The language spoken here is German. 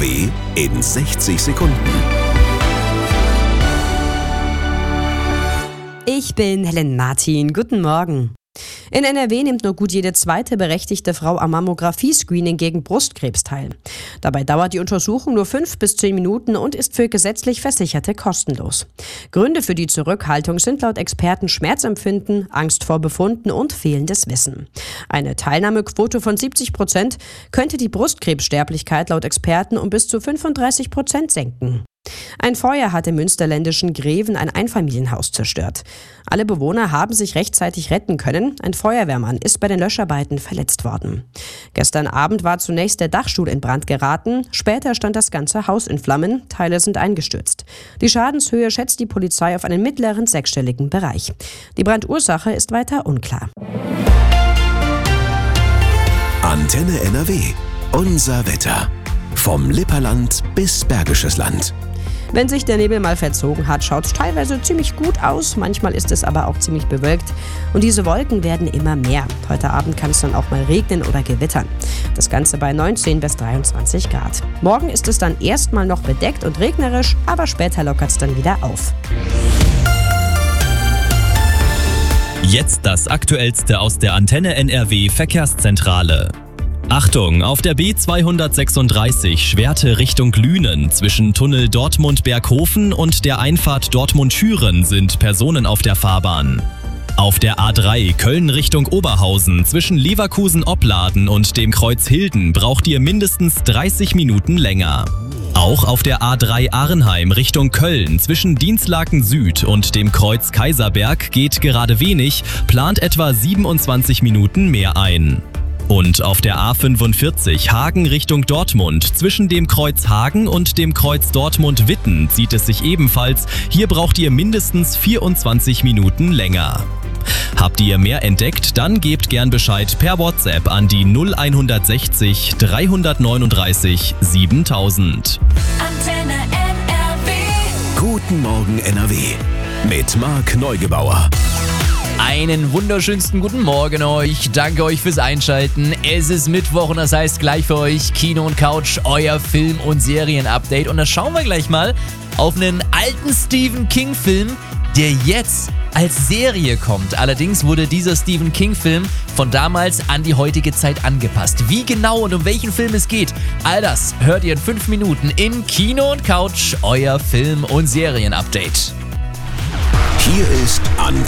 NRW in 60 Sekunden. Ich bin Helen Martin. Guten Morgen. In NRW nimmt nur gut jede zweite berechtigte Frau am Mammographie-Screening gegen Brustkrebs teil. Dabei dauert die Untersuchung nur 5 bis 10 Minuten und ist für gesetzlich Versicherte kostenlos. Gründe für die Zurückhaltung sind laut Experten Schmerzempfinden, Angst vor Befunden und fehlendes Wissen. Eine Teilnahmequote von 70% könnte die Brustkrebssterblichkeit laut Experten um bis zu 35% senken. Ein Feuer hat im münsterländischen Greven ein Einfamilienhaus zerstört. Alle Bewohner haben sich rechtzeitig retten können. Ein Feuerwehrmann ist bei den Löscharbeiten verletzt worden. Gestern Abend war zunächst der Dachstuhl in Brand geraten. Später stand das ganze Haus in Flammen. Teile sind eingestürzt. Die Schadenshöhe schätzt die Polizei auf einen mittleren sechsstelligen Bereich. Die Brandursache ist weiter unklar. Antenne NRW. Unser Wetter. Vom Lipperland bis Bergisches Land. Wenn sich der Nebel mal verzogen hat, schaut es teilweise ziemlich gut aus. Manchmal ist es aber auch ziemlich bewölkt. Und diese Wolken werden immer mehr. Heute Abend kann es dann auch mal regnen oder gewittern. Das Ganze bei 19 bis 23 Grad. Morgen ist es dann erstmal noch bedeckt und regnerisch, aber später lockert es dann wieder auf. Jetzt das Aktuellste aus der Antenne NRW Verkehrszentrale. Achtung, auf der B236 Schwerte Richtung Lünen zwischen Tunnel Dortmund-Berghofen und der Einfahrt Dortmund-Schüren sind Personen auf der Fahrbahn. Auf der A3 Köln Richtung Oberhausen zwischen Leverkusen-Opladen und dem Kreuz Hilden braucht ihr mindestens 30 Minuten länger. Auch auf der A3 Arnheim Richtung Köln zwischen Dinslaken Süd und dem Kreuz Kaiserberg geht gerade wenig, plant etwa 27 Minuten mehr ein. Und auf der A45 Hagen Richtung Dortmund zwischen dem Kreuz Hagen und dem Kreuz Dortmund-Witten zieht es sich ebenfalls. Hier braucht ihr mindestens 24 Minuten länger. Habt ihr mehr entdeckt? Dann gebt gern Bescheid per WhatsApp an die 0160 339 7000. Antenne NRW. Guten Morgen NRW. Mit Marc Neugebauer. Einen wunderschönsten guten Morgen euch. Danke euch fürs Einschalten. Es ist Mittwoch und das heißt gleich für euch Kino und Couch, euer Film- und Serien-Update. Und da schauen wir gleich mal auf einen alten Stephen King-Film, der jetzt als Serie kommt. Allerdings wurde dieser Stephen King-Film von damals an die heutige Zeit angepasst. Wie genau und um welchen Film es geht, all das hört ihr in 5 Minuten in Kino und Couch, euer Film- und Serien-Update. Hier ist Antenne